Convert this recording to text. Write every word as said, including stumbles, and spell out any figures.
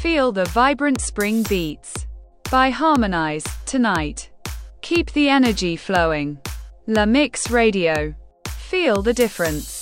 Feel the vibrant spring beats by Harmonize tonight. Keep the energy flowing. La Mix Radio. Feel the difference.